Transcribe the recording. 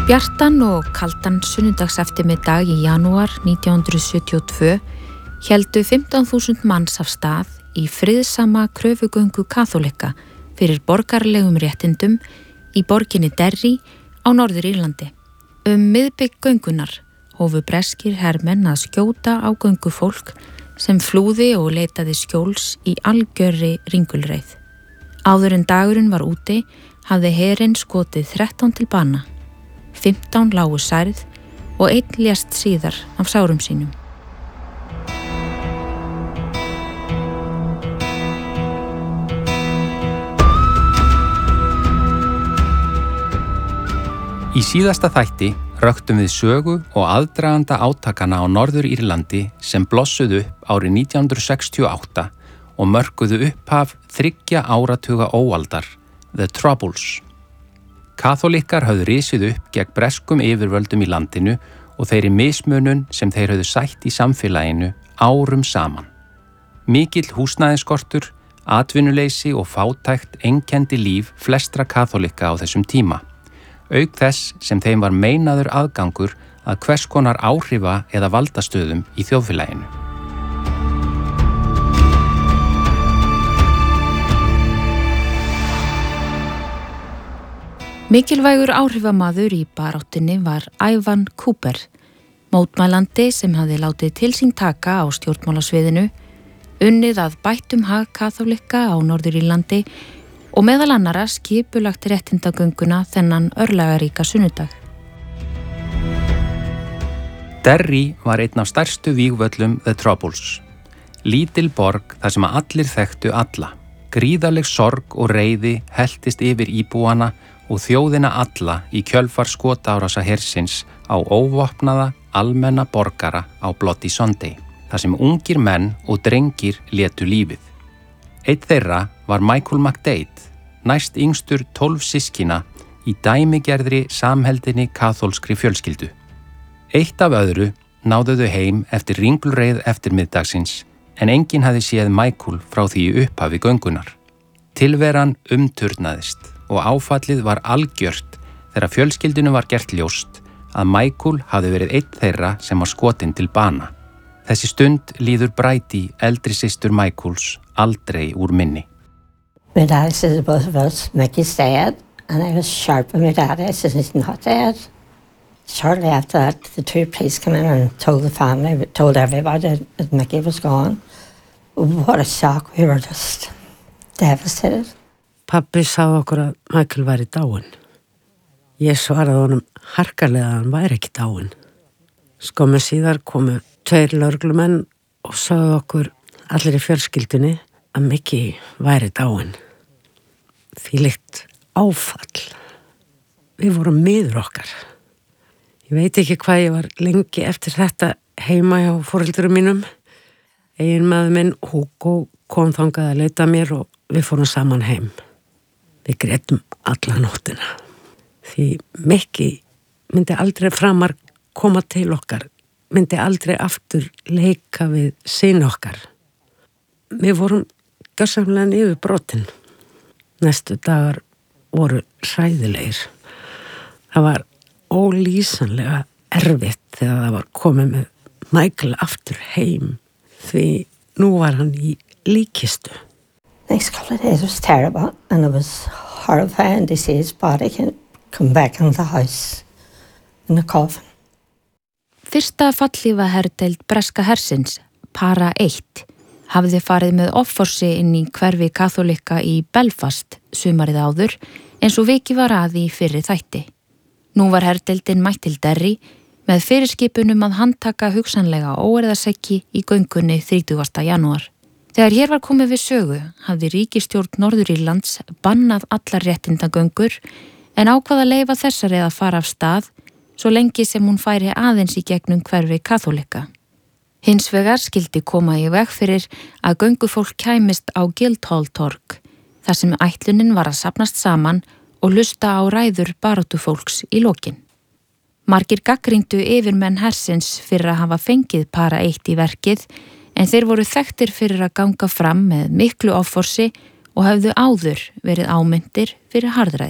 Bjartan og kaldan sunnudagseftirmiddag í janúar 1972 héldu 15.000 manns af stað í friðsama kröfugöngu kaþólika fyrir borgaralegum réttindum í borginni Derry á Norður-Írlandi. Miðbik göngunar hófu breskir hermenn að skjóta á göngufólk sem flúði og leitaði skjóls í algjörri ringulreið. Áður en dagurinn var úti hafði herinn skotið 13 til bana. 15 lágu særð og 1 lést síðar af sárum sínum. Í síðasta þætti röktum við sögu og aðdraganda átakana á Norður-Írlandi sem blossuðu upp árið 1968 og mörkuðu upphaf 3 áratuga óaldar, The Troubles. Kaþólikkar höfðu risið upp gegn breskum yfirvöldum í landinu og þeirri mismunun sem þeir höfðu sætt í samfélaginu árum saman. Mikill húsnæðisskortur, atvinnuleysi og fátækt einkenndi líf flestra kaþólikka á þessum tíma, auk þess sem þeim var meinaður aðgangur að hvers konar áhrifa eða valdastöðum í þjóðfélaginu. Mikilvægur áhrifamaður í baráttunni var Ivan Cooper, mótmælandi sem hafði látið til sín taka á stjórnmálasviðinu, unnið að bættum hag kaþólikka á Norður-Írlandi og meðal annara skipulagt réttindagönguna þennan örlagaríka sunnudag. Derry var einn af stærstu vígvöllum The Troubles. Lítil borg þar sem allir þekktu alla. Gríðarleg sorg og reiði helltist yfir íbúana og þjóðina alla í kjölfar skotárása hersins á óvopnaða almenna borgara á Bloody Sunday, þar sem ungir menn og drengir létu lífið. Einn þeirra var Michael McDade, næst yngstur 12 systkina í dæmigerðri samheldinni kaþólskri fjölskyldu. Eitt af öðru náðu þau heim eftir ringulreið eftirmiddagsins, en enginn hafði séð Michael frá því upphafi göngunar. Tilveran umturnaðist og áfallið var algjört þegar fjölskyldunum var gert ljóst að Michael hafði verið einn þeirra sem var skotinn til bana. Þessi stund líður Bridie, eldri systur Michaels, aldrei úr minni. My dad said to both of us, Mickey's dead, and I was sharp with my dad. I said, he's not dead. Shortly after that, the 2 police came in and told the family, told everybody that Mickey was gone. What a shock. We were just devastated. Pabbi sá okkur að Michael væri dáinn. Ég svaraði honum harkalega að hann væri ekki dáinn. Skömmu síðar komu 2 lögreglumenn og sagði okkur allir í fjölskyldunni að Mickey væri dáinn. Þvílíkt áfall. Við vorum miður okkar. Ég veit ekki hvað ég var lengi eftir þetta heima hjá foreldurum mínum. Eiginmaður minn Hugo kom þangað að leita mér og við fórum saman heim. Við grétum alla nóttina. Því Mickey myndi aldrei framar koma til okkar, myndi aldrei aftur leika við syni okkar. Við vorum gjörsamlega niðurbrotin. Næstu dagar voru hræðilegir. Það var ólýsanlega erfitt þegar það var komið með Michael aftur heim, því nú var hann í líkistu. Next couple of days was terrible, and it was horrifying to see his body come back into the house in a coffin. Fyrsta fallhlífa herdeild breska hersins, Para 1, hafði farið með offorsi inn í hverfi kaþólikka í Belfast sumarið áður, eins og vikið var að í fyrri þætti. Nú var herdeildin mætt til Derry með fyrirskipunum að handtaka hugsanlega óeirðasekki í göngunni 30. janúar. Þegar hér var komið við sögu hafði ríkisstjórn Norður-Írlands bannað allar réttindagöngur en ákvað að leyfa þessari að fara af stað svo lengi sem hún færi aðeins í gegnum hverfi kaþólikka. Hins vegar skildi koma í veg fyrir að göngufólk kæmist á Guildhall torg, þar sem ætlunin var að safnast saman og hlusta á ræður baráttufólks í lokin. Margir gagnrýndu yfirmenn hersins fyrir að hafa fengið Para 1 í verkið, en þeir voru þekktir fyrir að ganga fram með miklu offorsi og höfðu áður verið ámyntir fyrir harðræði.